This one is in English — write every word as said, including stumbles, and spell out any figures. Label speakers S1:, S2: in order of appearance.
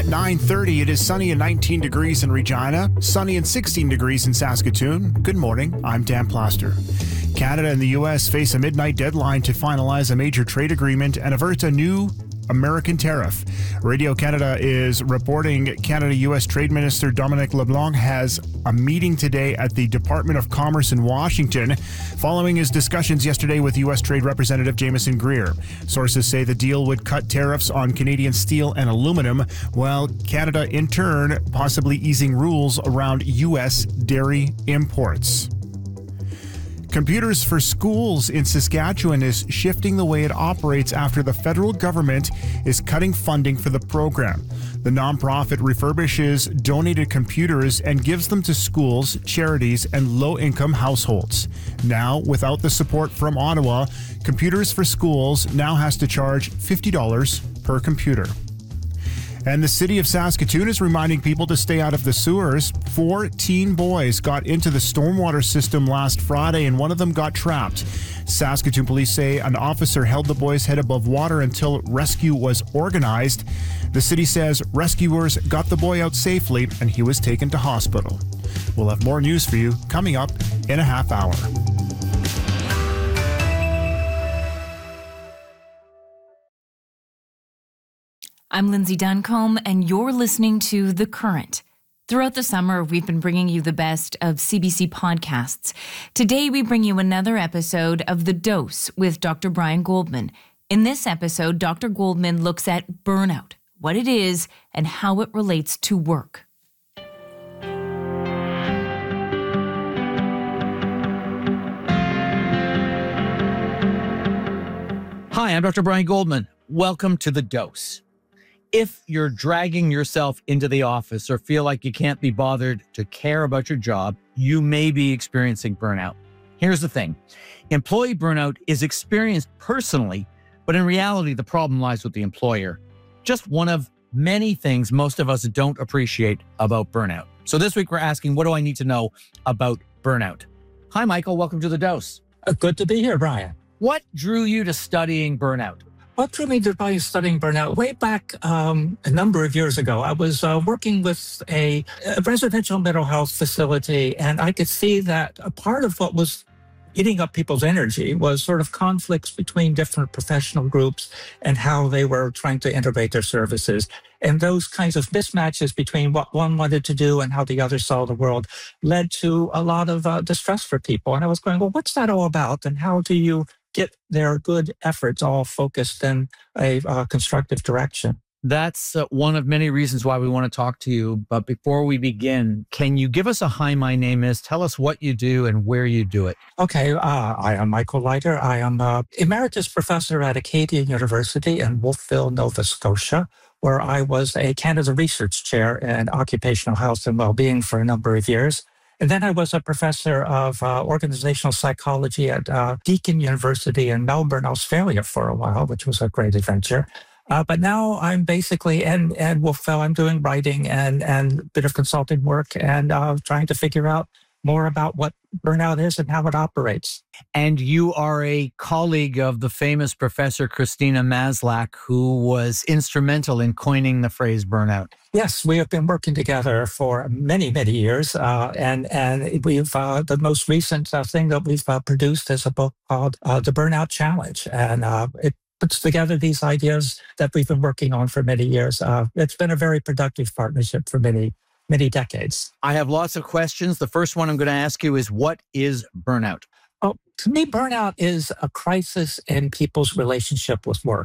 S1: nine thirty, it is sunny and nineteen degrees in Regina, sunny and sixteen degrees in Saskatoon. Good morning, I'm Dan Plaster. Canada and the U S face a midnight deadline to finalize a major trade agreement and avert a new American tariff. Radio Canada is reporting Canada-U S Trade Minister Dominic LeBlanc has a meeting today at the Department of Commerce in Washington following his discussions yesterday with U S Trade Representative Jameson Greer. Sources say the deal would cut tariffs on Canadian steel and aluminum, while Canada in turn possibly easing rules around U S dairy imports. Computers for Schools in Saskatchewan is shifting the way it operates after the federal government is cutting funding for the program. The nonprofit refurbishes donated computers and gives them to schools, charities, and low-income households. Now, without the support from Ottawa, Computers for Schools now has to charge fifty dollars per computer. And the city of Saskatoon is reminding people to stay out of the sewers. Four teen boys got into the stormwater system last Friday, and one of them got trapped. Saskatoon police say an officer held the boy's head above water until rescue was organized. The city says rescuers got the boy out safely, and he was taken to hospital. We'll have more news for you coming up in a half hour.
S2: I'm Lindsay Duncombe, and you're listening to The Current. Throughout the summer, we've been bringing you the best of C B C podcasts. Today, we bring you another episode of The Dose with Doctor Brian Goldman. In this episode, Doctor Goldman looks at burnout, what it is, and how it relates to work.
S3: Hi, I'm Doctor Brian Goldman. Welcome to The Dose. If you're dragging yourself into the office or feel like you can't be bothered to care about your job, you may be experiencing burnout. Here's the thing. Employee burnout is experienced personally, but in reality, the problem lies with the employer. Just one of many things most of us don't appreciate about burnout. So this week, we're asking, what do I need to know about burnout? Hi, Michael. Welcome to The Dose.
S4: Uh, good to be here, Brian.
S3: What drew you to studying burnout?
S4: What drew me to Brian studying burnout? Way back um, a number of years ago, I was uh, working with a, a residential mental health facility, and I could see that a part of what was eating up people's energy was sort of conflicts between different professional groups and how they were trying to integrate their services. And those kinds of mismatches between what one wanted to do and how the other saw the world led to a lot of uh, distress for people. And I was going, well, what's that all about? And how do you get their good efforts all focused in a uh, constructive direction?
S3: That's uh, one of many reasons why we want to talk to you. But before we begin, can you give us a hi, my name is, tell us what you do and where you do it?
S4: Okay, uh, I am Michael Leiter. I am uh, emeritus professor at Acadia University in Wolfville, Nova Scotia, where I was a Canada Research Chair in Occupational Health and Wellbeing for a number of years. And then I was a professor of uh, organizational psychology at uh, Deakin University in Melbourne, Australia for a while, which was a great adventure. Uh, but now I'm basically, and, and Wolfville, I'm doing writing and, and a bit of consulting work and uh, trying to figure out more about what burnout is and how it operates.
S3: And you are a colleague of the famous Professor Christina Maslach, who was instrumental in coining the phrase burnout.
S4: Yes, we have been working together for many, many years. Uh, and, and we've, uh, the most recent uh, thing that we've uh, produced is a book called uh, The Burnout Challenge. And uh, it puts together these ideas that we've been working on for many years. Uh, it's been a very productive partnership for many many decades.
S3: I have lots of questions. The first one I'm going to ask you is, what is burnout?
S4: Oh, to me, burnout is a crisis in people's relationship with work.